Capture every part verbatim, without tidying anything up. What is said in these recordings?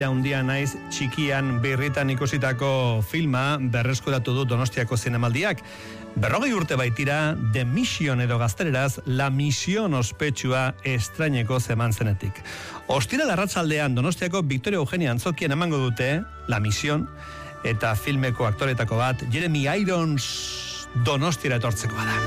Handia naiz txikian birritan ikusitako filma berreskuratu du Donostiako Zinemaldiak. Berrogei urte baitira The Mission edo gazteleraz La Misión ospetsua estraineko zeman zenetik. Ostiral arratsaldean Donostiako Victoria Eugenia Antzokien emango dute La Misión eta filmeko aktoretako bat Jeremy Irons Donostiara etortzekoa da.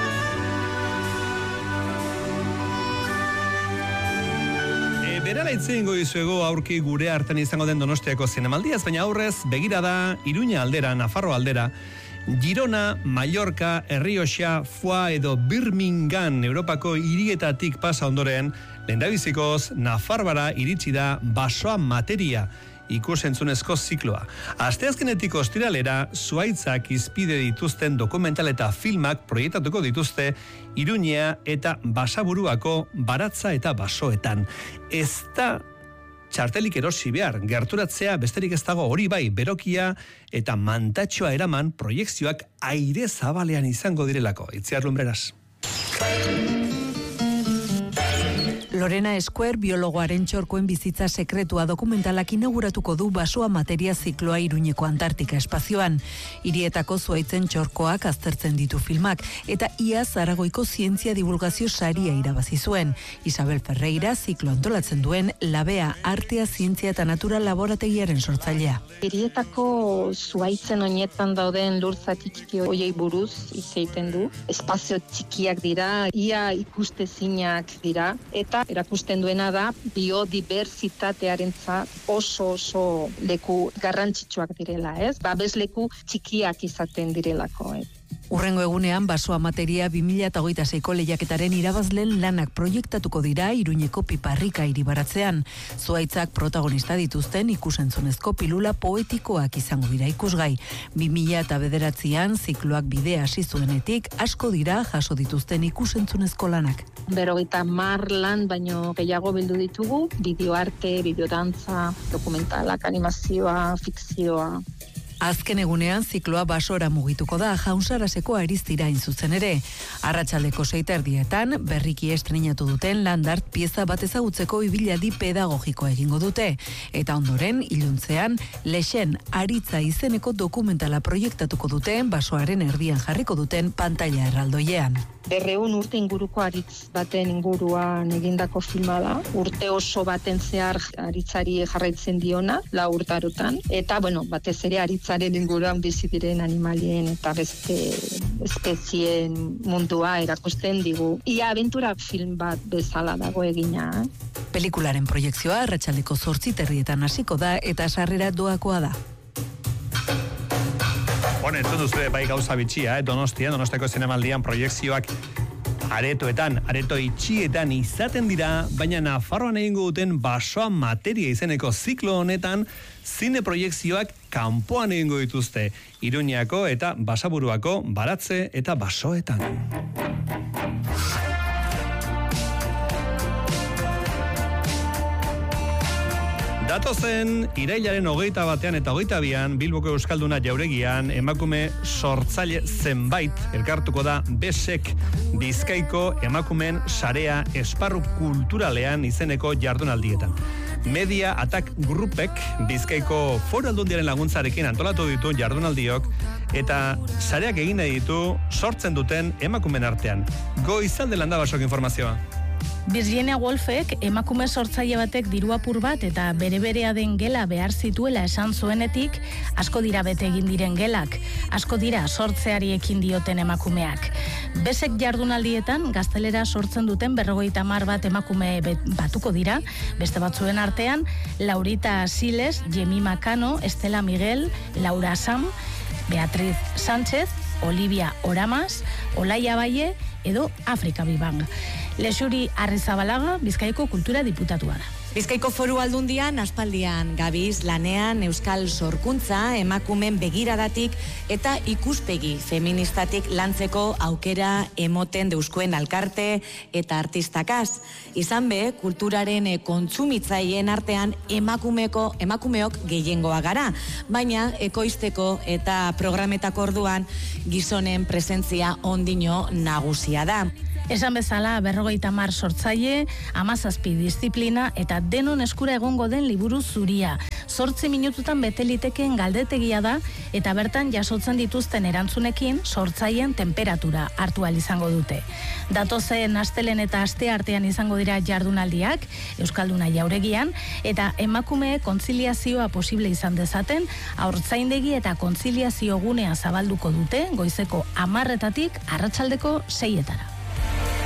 Berala itzengo dizuego aurki gure artean izango den Donostiako Zinemaldiaz, baina aurrez begirada Iruña aldera, Nafarro aldera, Girona, Mallorca, Errioxa, Foix edo Birmingham Europako hirietatik pasa ondoren, lehendabizikoz Nafarroara iritsi da Basoa Materia ikusentzunezko zikloa. Asteazkenetik ostiralera zuaitzak izpide dituzten dokumental eta filmak proiektatuko dituzte Iruña eta Basaburuako baratza eta basoetan. Ez da txartelik erosi behar, gerturatzea besterik ez dago, hori bai, berokia eta mantatxoa eraman proiekzioak aire zabalean izango direlako. Itziar Lumbreras. Lorena Eskuer, biologoaren txorkoen bizitza sekretua dokumentalak inauguratuko du Basoa Materia zikloa Iruñeko Antartika espazioan. Hirietako zuaitzen txorkoak aztertzen ditu filmak, eta ia Zaragoiko zientzia divulgazio saria irabazi zuen. Isabel Ferreira ziklo antolatzen duen Labea Artea, Zientzia eta Natura laborategiaren sortzailea. Hirietako zuaitzen oinetan dauden lurzati txiki hoiei buruz hitz egiten du. Espazio txikiak dira, ia ikustezinak dira, eta erakusten duena da biodibertsitatearentzat oso oso leku garrantzitsuak direla, ez? Babesleku txikiak izaten direlako, ez? Urrengo egunean Basoa Materia bi mila hogeita seiko lehiaketaren irabazleen lanak proiektatuko dira Iruñeko Piparrika hiribaratzean. Zuaitzak protagonista dituzten ikusentzunezko pilula poetikoak izango dira ikusgai. bi mila bederatzian zikloak bidea hasi zuenetik asko dira jaso dituzten ikusentzunezko lanak. Berrogeita hamar lan baino gehiago bildu ditugu, bideoarte, bideodantza, dokumentalak, animazioa, fikzioa. Azken egunean zikloa basora mugituko da Jaunsaraseko Aristira hain zuzen ere. Arratsaldeko seiterdietan berriki estrenatu duten landart pieza bat ezagutzeko ibiladi pedagogikoa egingo dute. Eta ondoren, iluntzean, Lexen Aritza izeneko dokumentala proiektatuko duten basoaren erdian jarriko duten pantaila erraldoiean. Berreun urte inguruko aritz baten inguruan egindako filma da. Urte oso baten zehar aritzari jarraitzen diona, lau urtarotan. Eta, bueno, batez ere aritzaren inguruan bizi diren animalien eta beste espezien mundua erakusten digu. Ia abentura film bat bezala dago egina. Eh? Pelikularen proiekzioa arratsaldeko zortzi terrietan hasiko da eta sarrera doakoa da. Bueno, entzun duzue bai gauza bitxia, eh? Donostia, Donostiako Zinemaldian proiekzioak aretoetan, areto itxietan izaten dira, baina Nafarroan egingo duten Basoa Materia izeneko ziklo honetan zine proiekzioak kanpoan egingo dituzte Iruñako eta Basaburuako baratze eta basoetan. Datozen, irailaren hogeita batean eta hogeita bian, Bilboko Euskalduna jauregian, emakume sortzaile zenbait, elkartuko da Besek Bizkaiko emakumeen sarea esparru kulturalean izeneko jardunaldietan. Media Attack Groupek Bizkaiko Foru Aldundiaren laguntzarekin antolatu ditu jardunaldiok eta sareak egin nahi ditu sortzen duten emakumeen artean. Goizalde Landabasok informazioa. Virginia Woolfek emakume sortzaile batek diru apur bat eta bere-berea den gela behar zituela esan zuenetik, asko dira bete egin diren gelak, asko dira sortzeari ekin dioten emakumeak. Besek jardunaldietan gaztelera sortzen duten berrogeita hamar bat emakume batuko dira, beste batzuen artean, Laurita Siles, Jemima Cano, Estela Miguel, Laura Sam, Beatriz Sánchez, Olivia Oramas, Olaia Baie edo Afrika Bibang. Lexuri Arrizabalaga, Bizkaiko kultura diputatua da. Bizkaiko Foru Aldundian aspaldian gabiz lanean euskal sorkuntza emakumen begiradatik eta ikuspegi feministatik lantzeko aukera emoten deuskuen alkarte eta artistakaz. Izan be, kulturaren kontsumitzaileen artean emakumeko emakumeok gehiengoa gara, baina ekoizteko eta programetako orduan gizonen presentzia ondino nagusia da. Esan bezala, berrogeita hamar sortzaile, hamazazpi disiplina eta denon eskura egongo den liburu zuria. Zortzi minututan bete litekeen galdetegia da eta bertan jasotzen dituzten erantzunekin sortzaileen temperatura hartu ahal izango dute. Datozen astelen eta aste artean izango dira jardunaldiak, Euskalduna jauregian, eta emakume kontziliazioa posible izan dezaten, haurtzaindegi eta kontziliazio gunea zabalduko dute, goizeko hamarretatik arratsaldeko seietara.